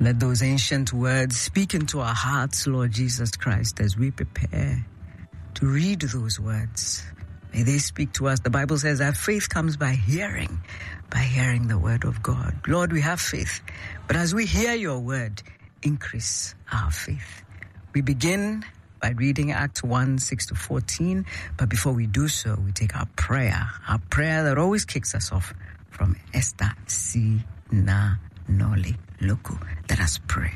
Let those ancient words speak into our hearts, Lord Jesus Christ, as we prepare to read those words. May they speak to us. The Bible says that faith comes by hearing the word of God. Lord, we have faith, but as we hear your word, increase our faith. We begin by reading Acts 1, 6-14, but before we do so, we take our prayer that always kicks us off from Esther C. Na Noli Loku. Let us pray.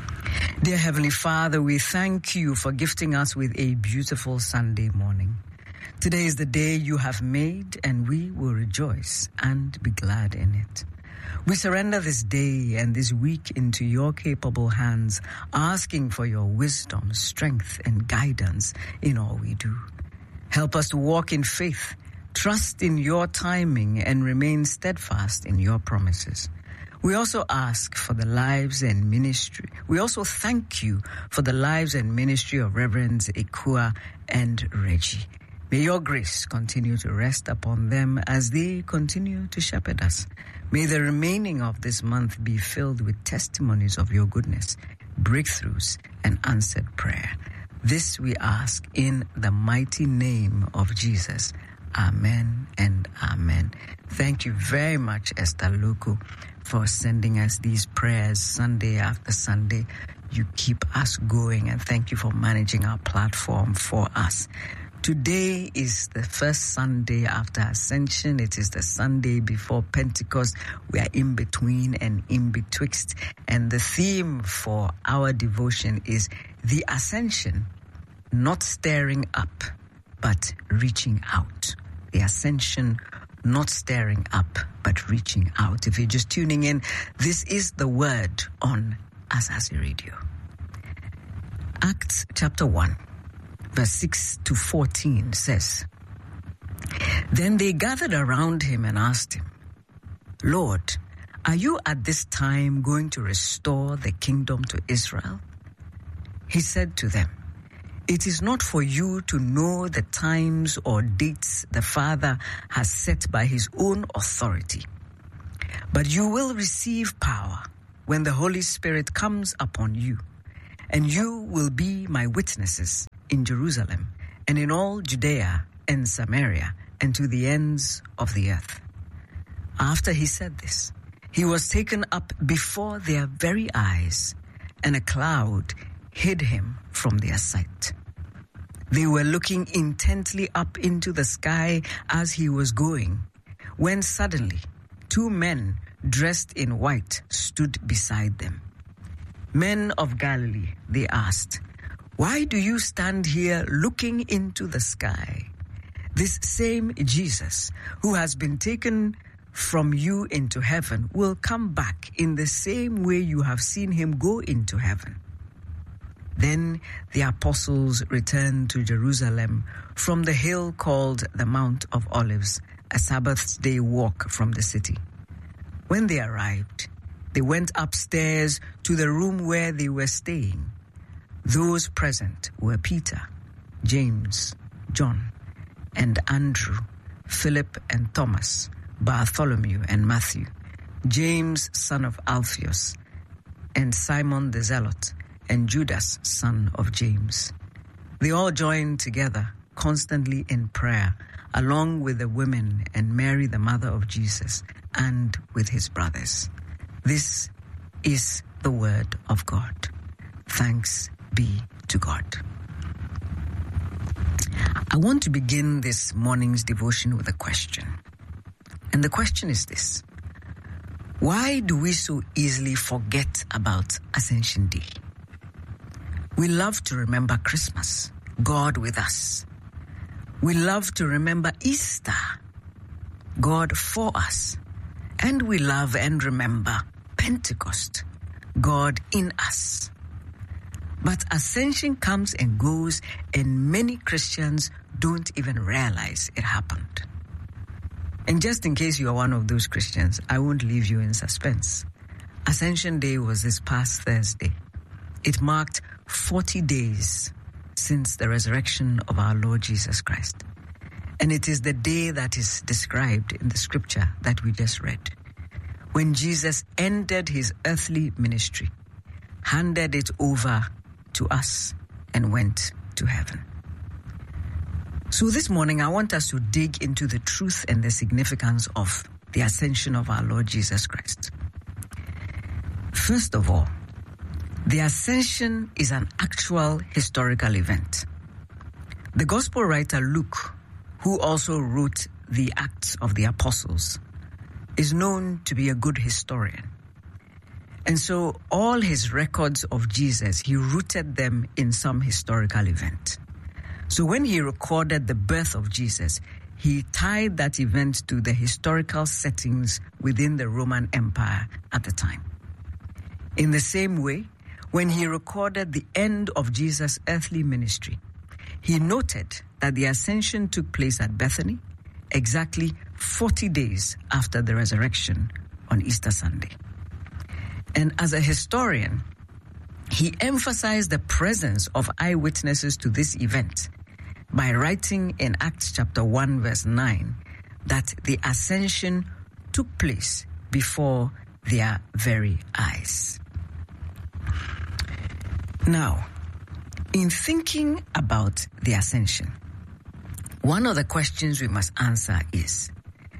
Dear Heavenly Father, we thank you for gifting us with a beautiful Sunday morning. Today is the day you have made, and we will rejoice and be glad in it. We surrender this day and this week into your capable hands, asking for your wisdom, strength, and guidance in all we do. Help us to walk in faith, trust in your timing, and remain steadfast in your promises. We also ask for the lives and ministry. We also thank you for the lives and ministry of Reverends Ekua and Reggie. May your grace continue to rest upon them as they continue to shepherd us. May the remaining of this month be filled with testimonies of your goodness, breakthroughs, and answered prayer. This we ask in the mighty name of Jesus. Amen and amen. Thank you very much, Esther Luku, for sending us these prayers Sunday after Sunday. You keep us going, and thank you for managing our platform for us. Today is the first Sunday after Ascension. It is the Sunday before Pentecost. We are in between and in betwixt. And the theme for our devotion is the Ascension, not staring up, but reaching out. The Ascension, not staring up, but reaching out. If you're just tuning in, this is the word on Asasi Radio. Acts chapter 1. Verse 6-14 says, Then they gathered around him and asked him, Lord, are you at this time going to restore the kingdom to Israel? He said to them, It is not for you to know the times or dates the Father has set by his own authority, but you will receive power when the Holy Spirit comes upon you, and you will be my witnesses in Jerusalem and in all Judea and Samaria and to the ends of the earth. After he said this, he was taken up before their very eyes, and a cloud hid him from their sight. They were looking intently up into the sky as he was going, when suddenly 2 men dressed in white stood beside them. Men of Galilee, they asked, Why do you stand here looking into the sky? This same Jesus who has been taken from you into heaven will come back in the same way you have seen him go into heaven. Then the apostles returned to Jerusalem from the hill called the Mount of Olives, a Sabbath day walk from the city. When they arrived, they went upstairs to the room where they were staying. Those present were Peter, James, John, and Andrew, Philip and Thomas, Bartholomew and Matthew, James, son of Alphaeus, and Simon the Zealot, and Judas, son of James. They all joined together constantly in prayer, along with the women and Mary, the mother of Jesus, and with his brothers. This is the word of God. Thanks be to God. I want to begin this morning's devotion with a question. And the question is this: why do we so easily forget about Ascension Day? We love to remember Christmas, God with us. We love to remember Easter, God for us. And we love and remember Pentecost, God in us. But Ascension comes and goes, and many Christians don't even realize it happened. And just in case you are one of those Christians, I won't leave you in suspense. Ascension Day was this past Thursday. It marked 40 days since the resurrection of our Lord Jesus Christ. And it is the day that is described in the scripture that we just read. When Jesus ended his earthly ministry, handed it over to us and went to heaven. So this morning, I want us to dig into the truth and the significance of the ascension of our Lord Jesus Christ. First of all, the ascension is an actual historical event. The gospel writer Luke, who also wrote the Acts of the Apostles, is known to be a good historian. And so all his records of Jesus, he rooted them in some historical event. So when he recorded the birth of Jesus, he tied that event to the historical settings within the Roman Empire at the time. In the same way, when he recorded the end of Jesus' earthly ministry, he noted that the ascension took place at Bethany exactly 40 days after the resurrection on Easter Sunday. And as a historian, he emphasized the presence of eyewitnesses to this event by writing in Acts chapter 1 verse 9 that the ascension took place before their very eyes. Now, in thinking about the ascension, one of the questions we must answer is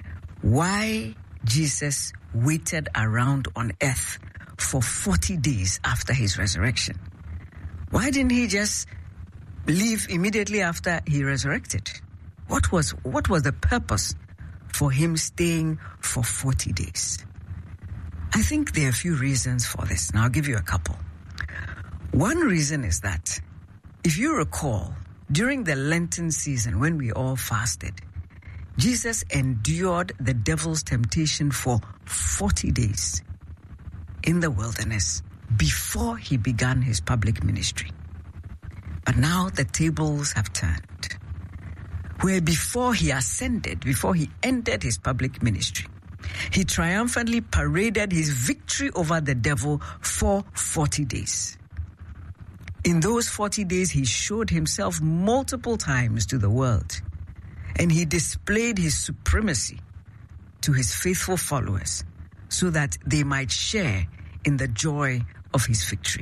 why Jesus waited around on earth for 40 days after his resurrection. Why didn't he just leave immediately after he resurrected? What was the purpose for him staying for 40 days? I think there are a few reasons for this. Now I'll give you a couple. One reason is that, if you recall, during the Lenten season when we all fasted, Jesus endured the devil's temptation for 40 days in the wilderness before he began his public ministry. But now the tables have turned. Where before he ascended, before he ended his public ministry, he triumphantly paraded his victory over the devil for 40 days. In those 40 days, he showed himself multiple times to the world, and he displayed his supremacy to his faithful followers so that they might share in the joy of his victory.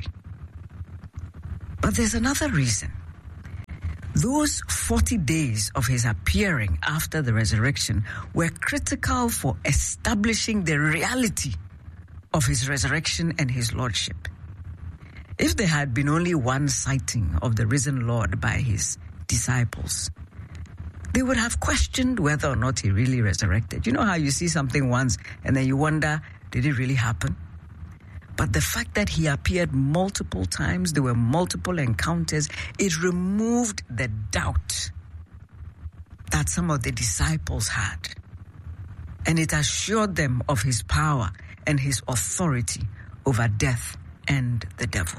But there's another reason. Those 40 days of his appearing after the resurrection were critical for establishing the reality of his resurrection and his lordship. If there had been only one sighting of the risen Lord by his disciples, they would have questioned whether or not he really resurrected. You know how you see something once and then you wonder, did it really happen? But the fact that he appeared multiple times, there were multiple encounters, it removed the doubt that some of the disciples had. And it assured them of his power and his authority over death and the devil.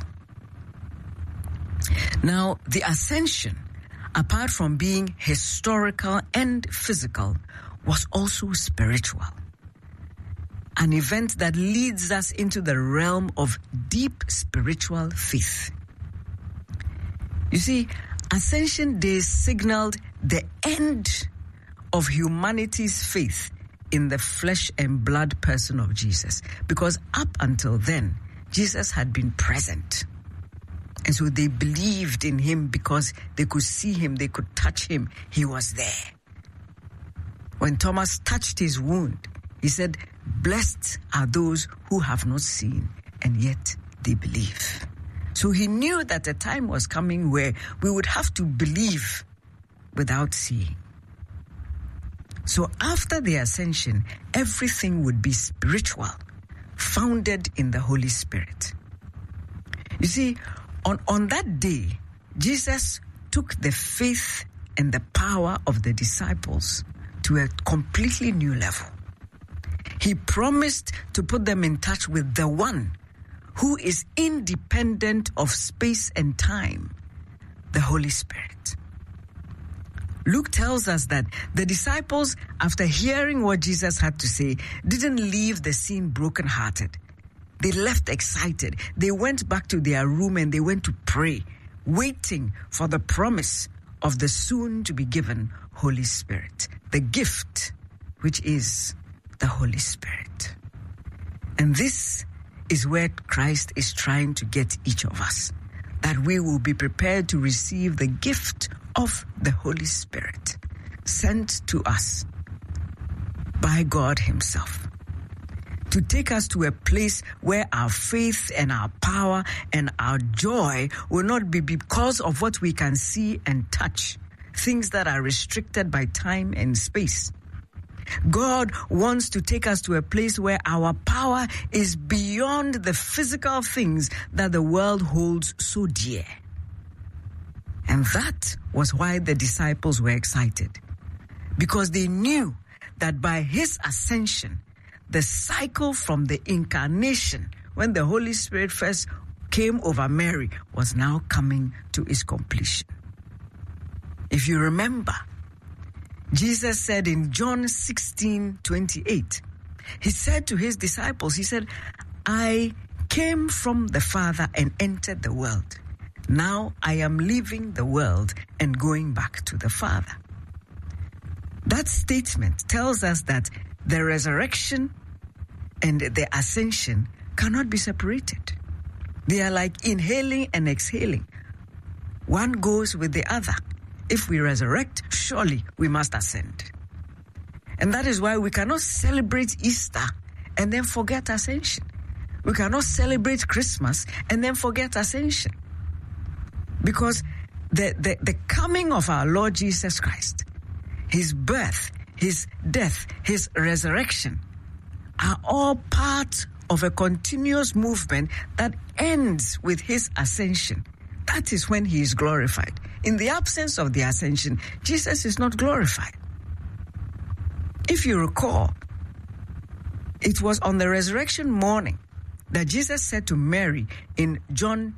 Now, the ascension, apart from being historical and physical, was also spiritual. An event that leads us into the realm of deep spiritual faith. You see, Ascension Day signaled the end of humanity's faith in the flesh and blood person of Jesus, because up until then, Jesus had been present. And so they believed in him because they could see him, they could touch him. He was there. When Thomas touched his wound, he said, "Blessed are those who have not seen, and yet they believe." So he knew that the time was coming where we would have to believe without seeing. So after the ascension, everything would be spiritual, founded in the Holy Spirit. You see, on that day, Jesus took the faith and the power of the disciples to a completely new level. He promised to put them in touch with the one who is independent of space and time, the Holy Spirit. Luke tells us that the disciples, after hearing what Jesus had to say, didn't leave the scene brokenhearted. They left excited. They went back to their room and they went to pray, waiting for the promise of the soon-to-be-given Holy Spirit, the gift which is the Holy Spirit. And this is where Christ is trying to get each of us, that we will be prepared to receive the gift of the Holy Spirit sent to us by God Himself, to take us to a place where our faith and our power and our joy will not be because of what we can see and touch, things that are restricted by time and space. God wants to take us to a place where our power is beyond the physical things that the world holds so dear. And that was why the disciples were excited, because they knew that by His ascension, the cycle from the incarnation, when the Holy Spirit first came over Mary, was now coming to its completion. If you remember, Jesus said in John 16:28, He said to His disciples, He said, I came from the Father and entered the world. Now I am leaving the world and going back to the Father. That statement tells us that the resurrection and the ascension cannot be separated. They are like inhaling and exhaling. One goes with the other. If we resurrect, surely we must ascend. And that is why we cannot celebrate Easter and then forget ascension. We cannot celebrate Christmas and then forget ascension. Because the coming of our Lord Jesus Christ, His birth, His death, His resurrection are all part of a continuous movement that ends with His ascension. That is when He is glorified. In the absence of the ascension, Jesus is not glorified. If you recall, it was on the resurrection morning that Jesus said to Mary in John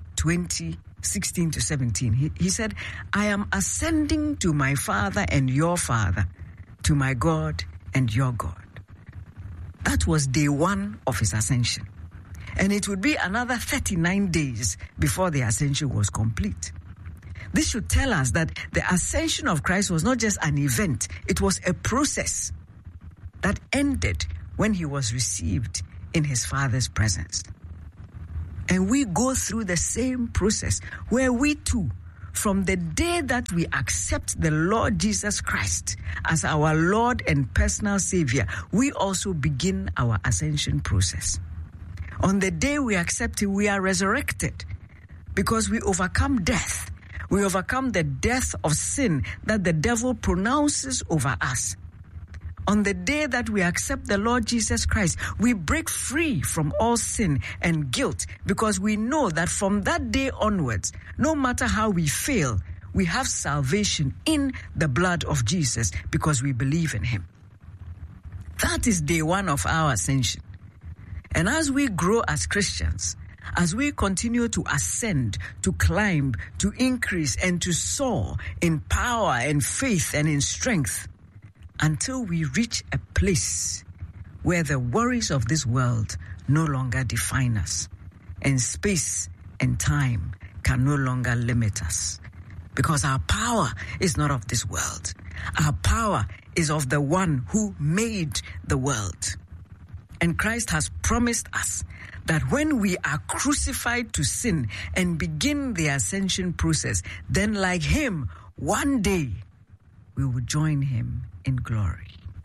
20:16-17, he said, I am ascending to my Father and your Father, to my God and your God. That was day one of His ascension. And it would be another 39 days before the ascension was complete. This should tell us that the ascension of Christ was not just an event, it was a process that ended when He was received in His Father's presence. And we go through the same process where we too, from the day that we accept the Lord Jesus Christ as our Lord and personal Savior, we also begin our ascension process. On the day we accept Him, we are resurrected because we overcome death. We overcome the death of sin that the devil pronounces over us. On the day that we accept the Lord Jesus Christ, we break free from all sin and guilt because we know that from that day onwards, no matter how we fail, we have salvation in the blood of Jesus because we believe in Him. That is day one of our ascension. And as we grow as Christians, as we continue to ascend, to climb, to increase, and to soar in power and faith and in strength, until we reach a place where the worries of this world no longer define us, and space and time can no longer limit us. Because our power is not of this world. Our power is of the one who made the world. And Christ has promised us that when we are crucified to sin and begin the ascension process, then like Him, one day we will join Him in glory.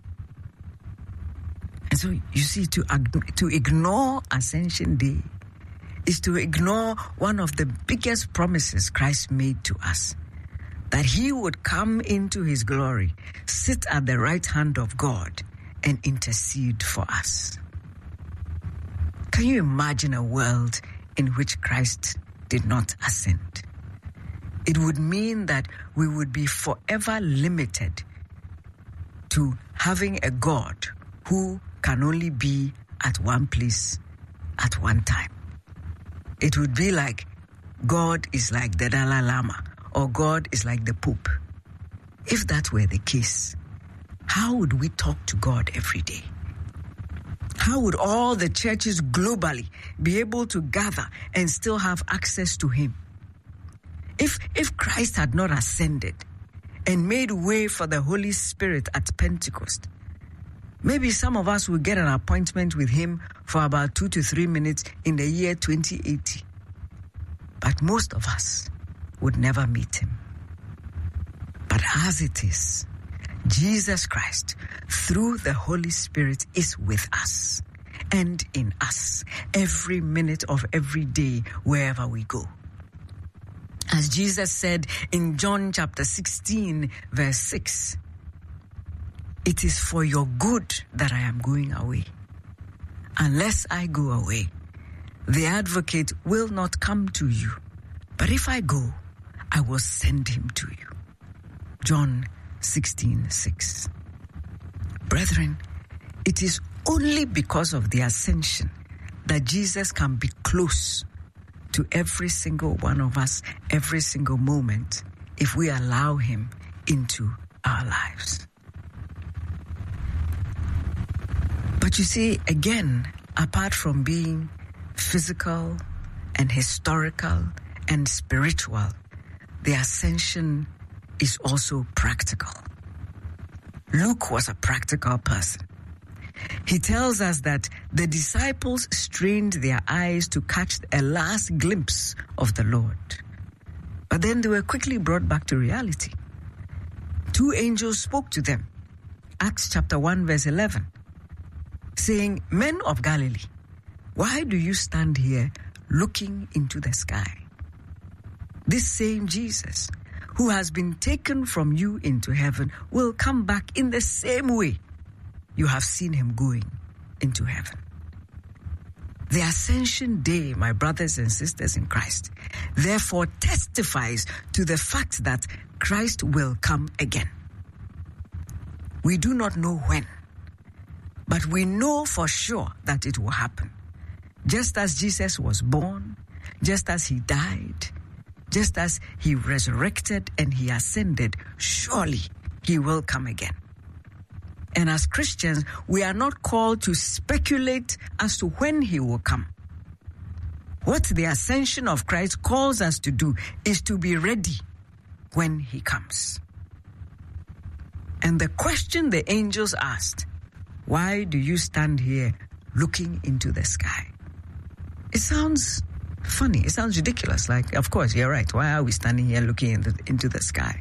And so you see, to ignore Ascension Day is to ignore one of the biggest promises Christ made to us, that He would come into His glory, sit at the right hand of God, and intercede for us. Can you imagine a world in which Christ did not ascend? It would mean that we would be forever limited to having a God who can only be at one place at one time. It would be like God is like the Dalai Lama or God is like the Pope. If that were the case, how would we talk to God every day? How would all the churches globally be able to gather and still have access to Him? If Christ had not ascended and made way for the Holy Spirit at Pentecost, Maybe some of us will get an appointment with him for about 2 to 3 minutes in the year 2080. But most of us would never meet him. But as it is, Jesus Christ, through the Holy Spirit, is with us and in us every minute of every day, wherever we go. As Jesus said in John chapter 16, verse 6, "It is for your good that I am going away. Unless I go away, the advocate will not come to you. But if I go, I will send him to you." John 16:6. Brethren, it is only because of the ascension that Jesus can be close to every single one of us, every single moment, if we allow him into our lives. But you see, again, apart from being physical and historical and spiritual, the ascension is also practical. Luke was a practical person. He tells us that the disciples strained their eyes to catch a last glimpse of the Lord. But then they were quickly brought back to reality. 2 angels spoke to them, Acts chapter 1, verse 11, saying, "Men of Galilee, why do you stand here looking into the sky? This same Jesus, who has been taken from you into heaven, will come back in the same way you have seen him going into heaven." The Ascension Day, my brothers and sisters in Christ, therefore testifies to the fact that Christ will come again. We do not know when, but we know for sure that it will happen. Just as Jesus was born, just as he died, just as he resurrected and he ascended, surely he will come again. And as Christians, we are not called to speculate as to when he will come. What the ascension of Christ calls us to do is to be ready when he comes. And the question the angels asked, "Why do you stand here looking into the sky?" It sounds funny. It sounds ridiculous. Like, of course, you're right. Why are we standing here looking into the sky?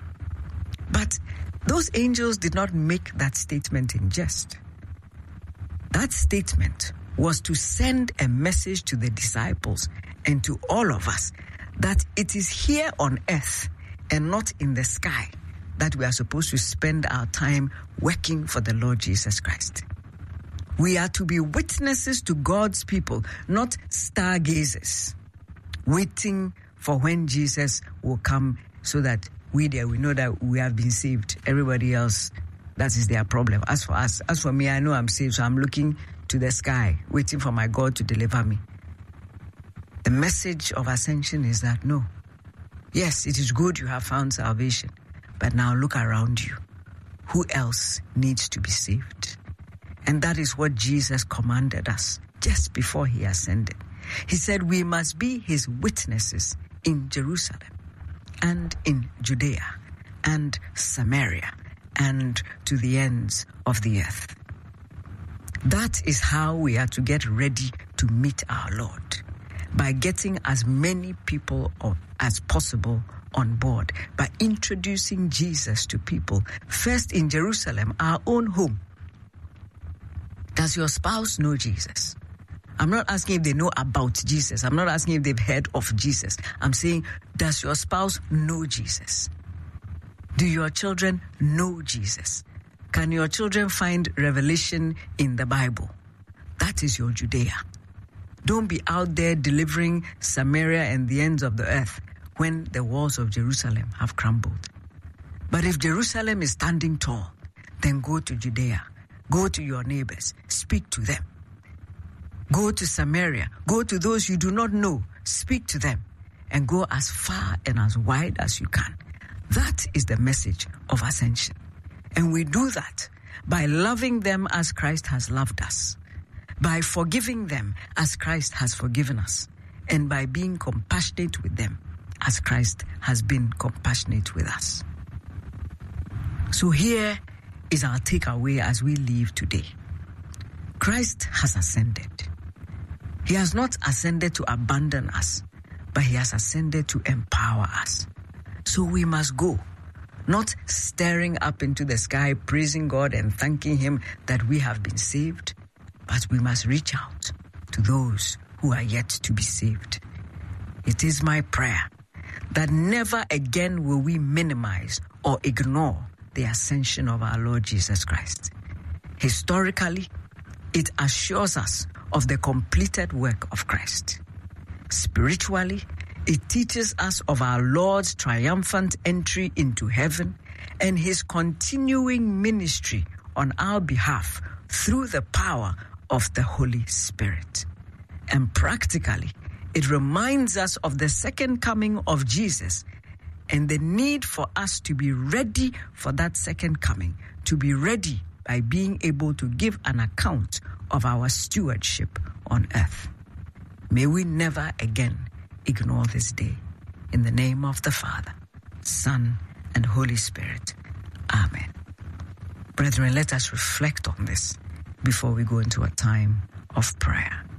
But those angels did not make that statement in jest. That statement was to send a message to the disciples and to all of us that it is here on earth and not in the sky that we are supposed to spend our time working for the Lord Jesus Christ. We are to be witnesses to God's people, not stargazers, waiting for when Jesus will come so that we know that we have been saved. Everybody else, that is their problem. As for us, as for me, I know I'm saved, so I'm looking to the sky, waiting for my God to deliver me. The message of ascension is that no. Yes, it is good you have found salvation, but now look around you. Who else needs to be saved? And that is what Jesus commanded us just before he ascended. He said we must be his witnesses in Jerusalem and in Judea and Samaria and to the ends of the earth. That is how we are to get ready to meet our Lord, by getting as many people as possible on board, by introducing Jesus to people, first in Jerusalem, our own home. Does your spouse know Jesus? I'm not asking if they know about Jesus. I'm not asking if they've heard of Jesus. I'm saying, does your spouse know Jesus? Do your children know Jesus? Can your children find revelation in the Bible? That is your Judea. Don't be out there delivering Samaria and the ends of the earth when the walls of Jerusalem have crumbled. But if Jerusalem is standing tall, then go to Judea. Go to your neighbors. Speak to them. Go to Samaria. Go to those you do not know. Speak to them. And go as far and as wide as you can. That is the message of ascension. And we do that by loving them as Christ has loved us, by forgiving them as Christ has forgiven us, and by being compassionate with them as Christ has been compassionate with us. So here is our takeaway as we leave today. Christ has ascended. He has not ascended to abandon us, but he has ascended to empower us. So we must go, not staring up into the sky, praising God and thanking him that we have been saved, but we must reach out to those who are yet to be saved. It is my prayer that never again will we minimize or ignore the ascension of our Lord Jesus Christ. Historically, it assures us of the completed work of Christ. Spiritually, it teaches us of our Lord's triumphant entry into heaven and his continuing ministry on our behalf through the power of the Holy Spirit. And practically, it reminds us of the second coming of Jesus and the need for us to be ready for that second coming, to be ready by being able to give an account of our stewardship on earth. May we never again ignore this day. In the name of the Father, Son, and Holy Spirit. Amen. Brethren, let us reflect on this before we go into a time of prayer.